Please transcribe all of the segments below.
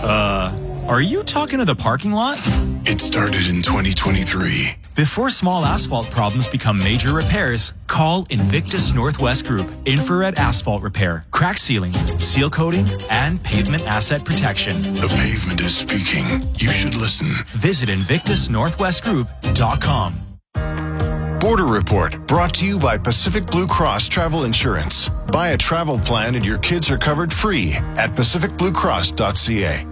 Are you talking to the parking lot? It started in 2023. Before small asphalt problems become major repairs, call Invictus Northwest Group. Infrared asphalt repair, crack sealing, seal coating, and pavement asset protection. The pavement is speaking. You should listen. Visit InvictusNorthwestGroup.com. Border Report, brought to you by Pacific Blue Cross Travel Insurance. Buy a travel plan and your kids are covered free at pacificbluecross.ca.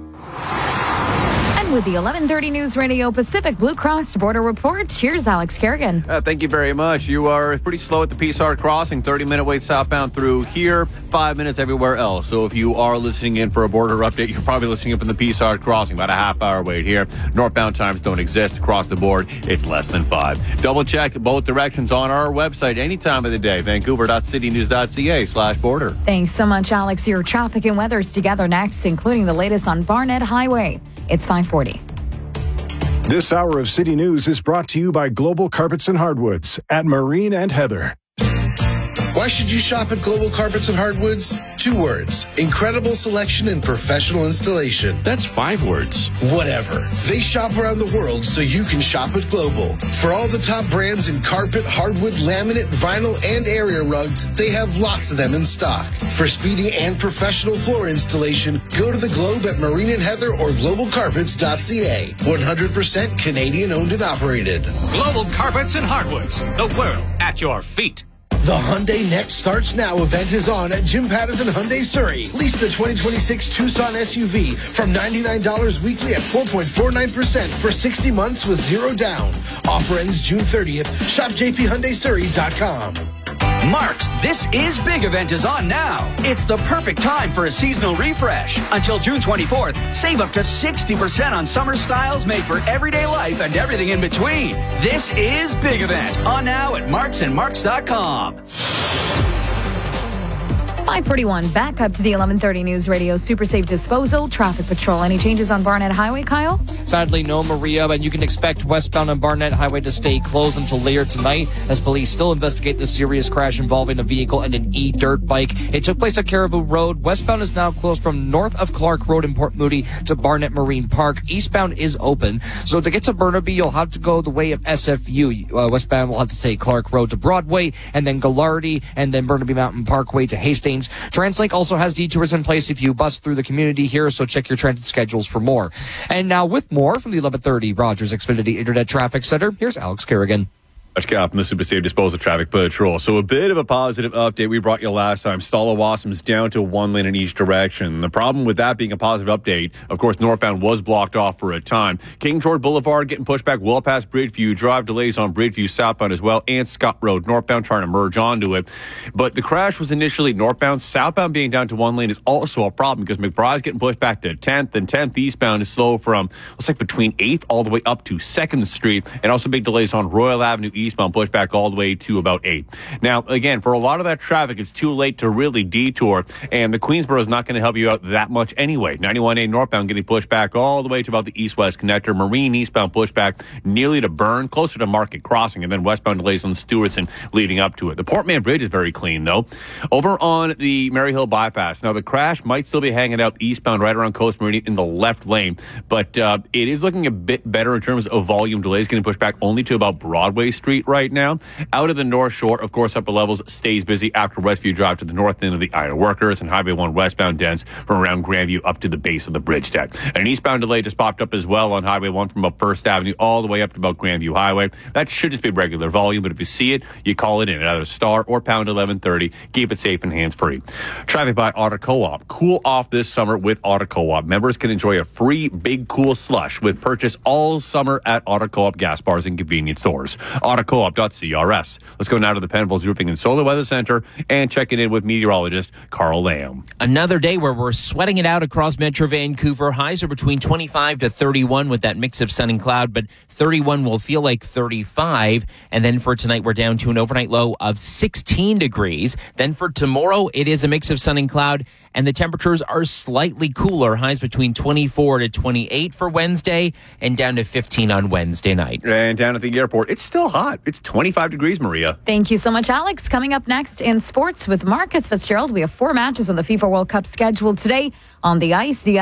With the 1130 News Radio Pacific Blue Cross Border Report, here's Alex Kerrigan. Thank you very much. You are pretty slow at the Peace Arch crossing, 30-minute wait southbound through here, 5 minutes everywhere else. So if you are listening in for a border update, you're probably listening in from the Peace Arch crossing, about a half-hour wait here. Northbound times don't exist. Across the board, it's less than 5. Double check both directions on our website any time of the day, vancouver.citynews.ca/border. Thanks so much, Alex. Your traffic and weather's together next, including the latest on Barnett Highway. It's 5:40. This hour of City News is brought to you by Global Carpets and Hardwoods at Marine and Heather. Why should you shop at Global Carpets and Hardwoods? 2 words. Incredible selection and professional installation. That's 5 words. Whatever. They shop around the world so you can shop at Global. For all the top brands in carpet, hardwood, laminate, vinyl, and area rugs, they have lots of them in stock. For speedy and professional floor installation, go to the Globe at Marine and Heather or globalcarpets.ca. 100% Canadian owned and operated. Global Carpets and Hardwoods. The world at your feet. The Hyundai Next Starts Now event is on at Jim Pattison Hyundai Surrey. Lease the 2026 Tucson SUV from $99 weekly at 4.49% for 60 months with 0 down. Offer ends June 30th. Shop jphyundaisurrey.com. Mark's This Is Big event is on now. It's the perfect time for a seasonal refresh. Until June 24th, save up to 60% on summer styles made for everyday life and everything in between. This Is Big event on now at marksandmarks.com. 5:41. Back up to the 1130 News Radio Super Safe Disposal Traffic Patrol. Any changes on Barnett Highway, Kyle? Sadly, no, Maria, but you can expect westbound on Barnett Highway to stay closed until later tonight as police still investigate the serious crash involving a vehicle and an e-dirt bike. It took place at Caribou Road. Westbound is now closed from north of Clark Road in Port Moody to Barnett Marine Park. Eastbound is open. So to get to Burnaby, you'll have to go the way of SFU. Westbound will have to take Clark Road to Broadway and then Gallardi and then Burnaby Mountain Parkway to Hastings. TransLink also has detours in place if you bus through the community here, so check your transit schedules for more. And now with more from the 1130 Rogers Xfinity Internet Traffic Center, here's Alex Kerrigan. Cap from the Super Safe Disposal Traffic Patrol. So a bit of a positive update we brought you last time. Stala-Wassam's down to 1 lane in each direction. The problem with that being a positive update, of course, northbound was blocked off for a time. King George Boulevard getting pushed back well past Bridgeview. Drive delays on Bridgeview southbound as well, and Scott Road northbound trying to merge onto it. But the crash was initially northbound. Southbound being down to 1 lane is also a problem because McBride's getting pushed back to 10th, and 10th eastbound is slow from, looks like between 8th all the way up to 2nd Street, and also big delays on Royal Avenue eastbound, pushed back all the way to about 8th. Now, again, for a lot of that traffic, it's too late to really detour, and the Queensboro is not going to help you out that much anyway. 91A northbound getting pushed back all the way to about the east-west connector. Marine eastbound pushed back nearly to Burn, closer to Market Crossing, and then westbound delays on Stewartson leading up to it. The Port Mann Bridge is very clean, though. Over on the Maryhill bypass, now the crash might still be hanging out eastbound right around Coast Meridian in the left lane, but it is looking a bit better in terms of volume delays, getting pushed back only to about Broadway Street right now. Out of the North Shore, of course, upper levels stays busy after Westview Drive to the north end of the Ida Workers, and Highway 1 westbound dense from around Grandview up to the base of the bridge deck. And an eastbound delay just popped up as well on Highway 1 from about First Avenue all the way up to about Grandview Highway. That should just be regular volume, but if you see it, you call it in at either star or pound 1130. Keep it safe and hands-free. Traffic by Auto Co-op. Cool off this summer with Auto Co-op. Members can enjoy a free Big Cool Slush with purchase all summer at Auto Co-op gas bars and convenience stores. AutoCoop.crs. Let's go now to the Penfolds Roofing and Solar Weather Center and checking in with meteorologist Carl Lamb. Another day where we're sweating it out across Metro Vancouver. Highs are between 25 to 31 with that mix of sun and cloud, but 31 will feel like 35. And then for tonight, we're down to an overnight low of 16 degrees. Then for tomorrow, it is a mix of sun and cloud, and the temperatures are slightly cooler. Highs between 24 to 28 for Wednesday and down to 15 on Wednesday night. And down at the airport, it's still hot. It's 25 degrees, Maria. Thank you so much, Alex. Coming up next in sports with Marcus Fitzgerald, we have 4 matches on the FIFA World Cup scheduled today on the ice. The